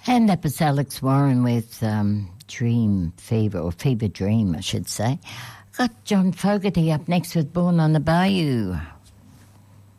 And that was Alex Warren with Dream Fever, or Fever Dream, I should say. Got John Fogerty up next with Born on the Bayou.